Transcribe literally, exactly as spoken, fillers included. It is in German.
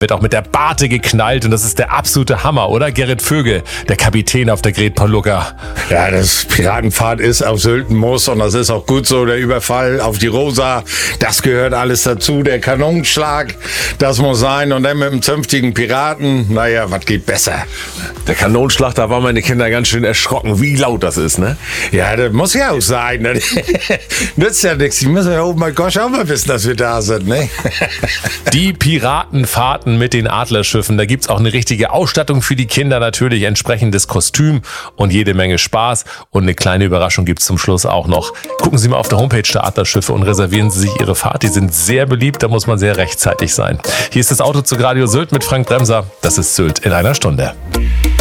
Wird auch mit der Barte geknallt und das ist der absolute Hammer, oder? Gerrit Vögel, der Kapitän auf der Gret Paluca. Ja, das Piratenfahrt ist auf Sylt ein Muss und das ist auch gut so. Der Überfall auf die Rosa, das gehört alles dazu. Der Kanonenschlag, das muss sein. Und dann mit dem zünftigen Piraten, naja, was geht besser? Der Kanonenschlag, da waren meine Kinder ganz schön erschrocken, wie laut das ist, ne? Ja, das muss ja auch sein. Das nützt ja nichts. Die müssen ja oben bei Gosch auch mal wissen, dass wir da sind, ne? Die Piratenfahrten mit den Adlerschiffen, da gibt's auch eine richtige Ausstattung für die Kinder, natürlich entsprechendes Kostüm und jede Menge Spaß. Und eine kleine Überraschung gibt's zum Schluss auch noch. Gucken Sie mal auf der Homepage der Adlerschiffe und reservieren Sie sich Ihre Fahrt. Die sind sehr beliebt, da muss man sehr rechtzeitig sein. Hier ist das Auto zu Radio Sylt mit Frank Bremser. Das ist Sylt in einer Stunde.